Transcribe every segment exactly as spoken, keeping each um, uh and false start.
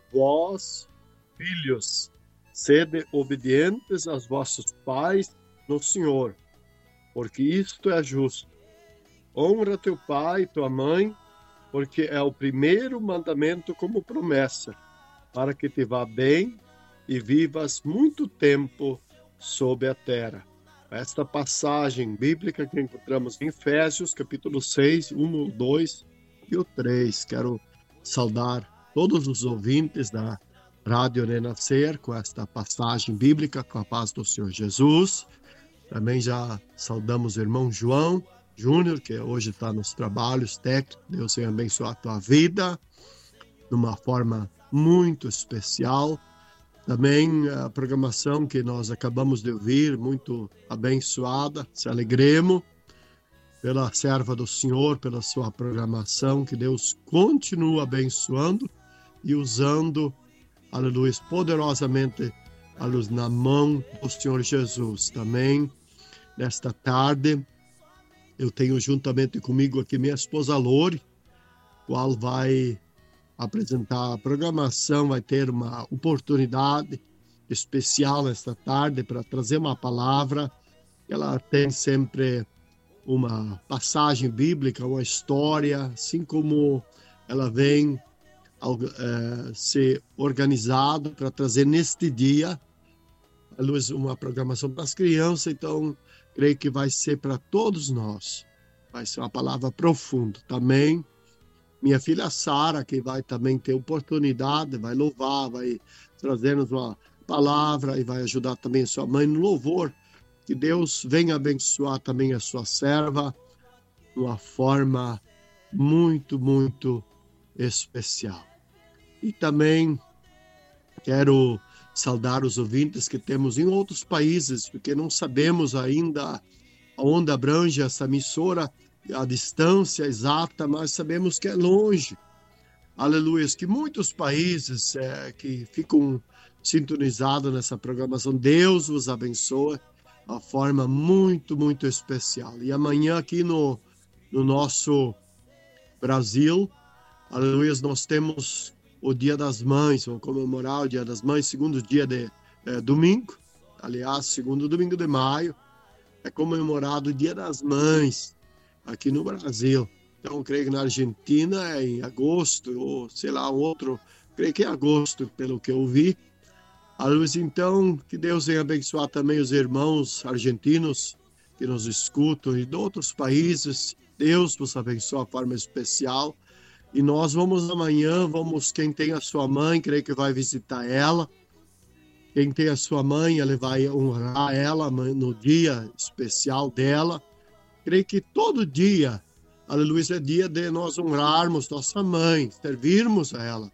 Vós, filhos, sede obedientes aos vossos pais no Senhor, porque isto é justo. Honra teu pai e tua mãe, porque é o primeiro mandamento como promessa, para que te vá bem e vivas muito tempo sobre a terra. Esta passagem bíblica que encontramos em Efésios, capítulo seis, um, dois e o três. Quero saudar todos os ouvintes da Rádio Renascer com esta passagem bíblica, com a paz do Senhor Jesus. Também já saudamos o irmão João Júnior, que hoje está nos trabalhos técnicos. Deus venha abençoar a tua vida de uma forma muito especial. Também a programação que nós acabamos de ouvir, muito abençoada, se alegremos pela serva do Senhor, pela sua programação, que Deus continue abençoando e usando, aleluia, poderosamente a luz na mão do Senhor Jesus. Também, nesta tarde, eu tenho juntamente comigo aqui minha esposa Lore, qual vai apresentar a programação, vai ter uma oportunidade especial nesta tarde para trazer uma palavra. Ela tem sempre uma passagem bíblica, uma história, assim como ela vem é, ser organizado para trazer neste dia a luz, uma programação para as crianças. Então, creio que vai ser para todos nós. Vai ser uma palavra profunda. Também minha filha Sara, que vai também ter oportunidade, vai louvar, vai trazer-nos uma palavra e vai ajudar também a sua mãe no louvor. Que Deus venha abençoar também a sua serva de uma forma muito, muito especial. E também quero saudar os ouvintes que temos em outros países, porque não sabemos ainda onde abrange essa emissora, a distância exata, mas sabemos que é longe. Aleluia, que muitos países é, que ficam sintonizados nessa programação, Deus vos abençoe de uma forma muito, muito especial. E amanhã aqui no, no nosso Brasil, aleluia, nós temos o Dia das Mães, vamos comemorar o Dia das Mães, segundo dia de é, domingo, aliás, segundo domingo de maio, é comemorado o Dia das Mães aqui no Brasil. Então, creio que na Argentina é em agosto, ou sei lá, outro, creio que é agosto, pelo que eu vi. A luz, então, que Deus venha abençoar também os irmãos argentinos que nos escutam e de outros países. Deus vos abençoe de forma especial. E nós vamos amanhã, vamos, quem tem a sua mãe, creio que vai visitar ela. Quem tem a sua mãe, ele vai honrar ela no dia especial dela. Creio que todo dia, aleluia, é dia de nós honrarmos nossa mãe, servirmos a ela.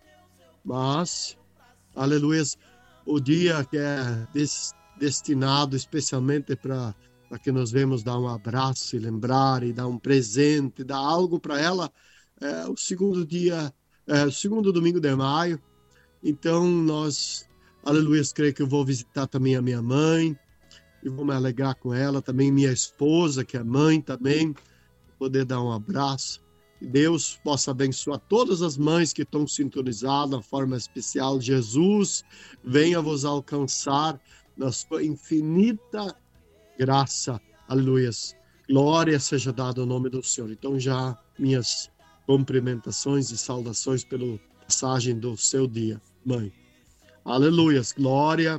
Mas, aleluia, o dia que é des, destinado especialmente para que nós venhamos dar um abraço e lembrar e dar um presente, dar algo para ela, é o segundo dia, é o segundo domingo de maio. Então, nós, aleluia, creio que eu vou visitar também a minha mãe, e vou me alegrar com ela, também minha esposa, que é mãe também, poder dar um abraço. Que Deus possa abençoar todas as mães que estão sintonizadas de forma especial. Jesus venha vos alcançar na sua infinita graça. Aleluia. Glória seja dada ao nome do Senhor. Então já minhas cumprimentações e saudações pela passagem do seu dia, mãe. Aleluia. Glória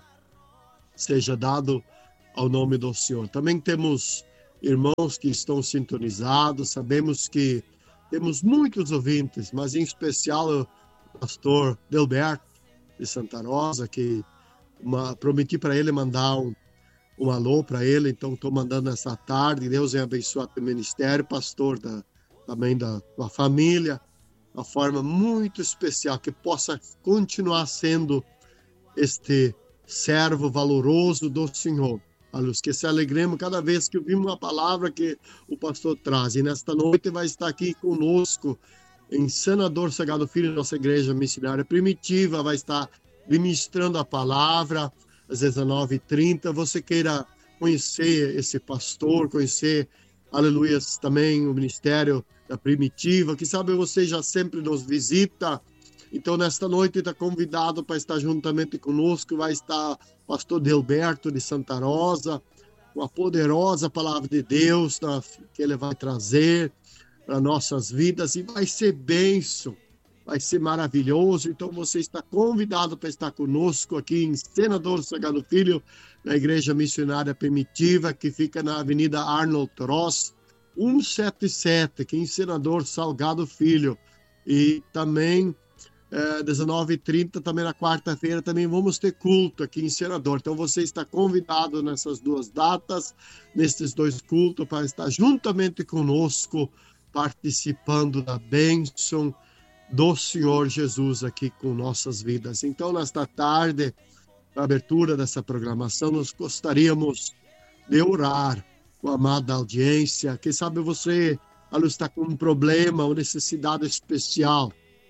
seja dado ao nome do Senhor. Também temos irmãos que estão sintonizados, sabemos que temos muitos ouvintes, mas em especial o pastor Delberto de Santa Rosa, que uma, prometi para ele mandar um, um alô para ele, então estou mandando essa tarde. Deus venha abençoar o ministério, pastor da, também da tua família, de uma forma muito especial, que possa continuar sendo este servo valoroso do Senhor. A luz, que se alegremos cada vez que ouvimos uma palavra que o pastor traz. E nesta noite vai estar aqui conosco, em Senador Sagrado Filho, nossa igreja missionária primitiva, vai estar ministrando a palavra às dezenove e trinta. Você queira conhecer esse pastor, conhecer, aleluia, também o ministério da primitiva, que sabe você já sempre nos visita Então, nesta noite, está convidado para estar juntamente conosco, vai estar o pastor Delberto de Santa Rosa, uma poderosa palavra de Deus que ele vai trazer para nossas vidas, e vai ser bênção, vai ser maravilhoso. Então você está convidado para estar conosco aqui em Senador Salgado Filho, na Igreja Missionária Primitiva, que fica na Avenida Arnold Ross, cento e setenta e sete, aqui em Senador Salgado Filho. E também é, dezenove e trinta, também na quarta-feira, também vamos ter culto aqui em Senador. Então você está convidado nessas duas datas, nesses dois cultos, para estar juntamente conosco, participando da bênção do Senhor Jesus aqui com nossas vidas. Então, nesta tarde, na abertura dessa programação, nós gostaríamos de orar com a amada audiência. Quem sabe você, a luz, está com um problema ou necessidade especial.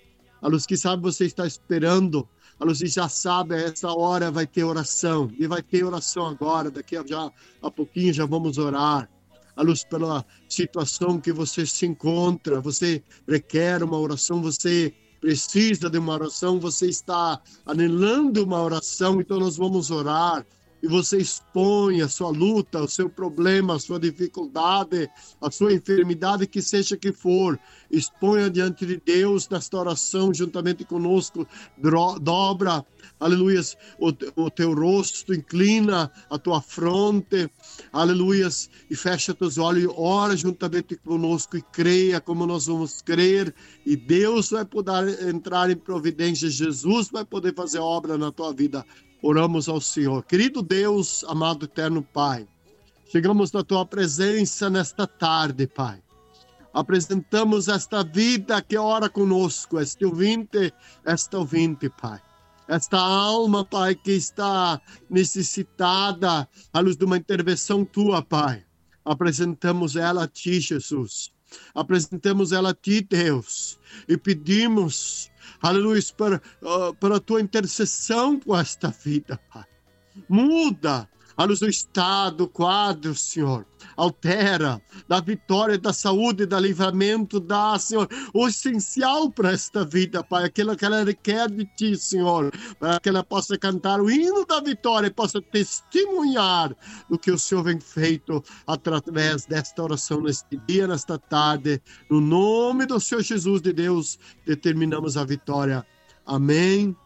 A luz, que sabe você está esperando. A luz já sabe, a essa hora vai ter oração. E vai ter oração agora, daqui a, já, a pouquinho já vamos orar. A luz, pela situação que você se encontra, você requer uma oração, você precisa de uma oração, você está anelando uma oração, então nós vamos orar. E você expõe a sua luta, o seu problema, a sua dificuldade, a sua enfermidade, que seja que for. Exponha diante de Deus nesta oração, juntamente conosco. Dobra, aleluia, o, o teu rosto, inclina a tua fronte, aleluia, e fecha teus olhos e ora juntamente conosco e creia como nós vamos crer. E Deus vai poder entrar em providência, Jesus vai poder fazer obra na tua vida. Oramos ao Senhor. Querido Deus, amado eterno Pai, chegamos na Tua presença nesta tarde, Pai. Apresentamos esta vida que ora conosco, este ouvinte, esta ouvinte, Pai. Esta alma, Pai, que está necessitada à luz de uma intervenção Tua, Pai. Apresentamos ela a Ti, Jesus. Apresentamos ela a Ti, Deus. E pedimos, aleluia, para, uh, para a Tua intercessão com esta vida, Pai. Muda a luz do estado, quadro, Senhor. Altera, dá vitória, da saúde, da livramento, dá, Senhor, o essencial para esta vida, Pai. Aquilo que ela requer de Ti, Senhor. Para que ela possa cantar o hino da vitória e possa testemunhar do que o Senhor vem feito através desta oração neste dia, nesta tarde. No nome do Senhor Jesus de Deus, determinamos a vitória. Amém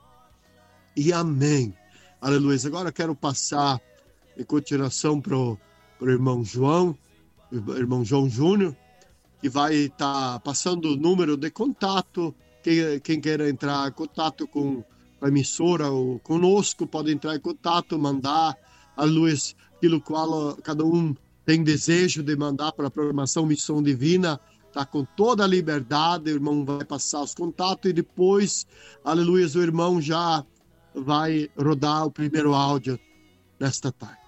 e amém. Aleluia. Agora eu quero passar em continuação para o irmão João, irmão João Júnior, que vai estar tá passando o número de contato. Quem, quem queira entrar em contato com a emissora ou conosco, pode entrar em contato, mandar a luz, aquilo qual cada um tem desejo de mandar para a programação Missão Divina. Está com toda a liberdade, o irmão vai passar os contatos e depois, aleluia, o irmão já vai rodar o primeiro áudio nesta tarde.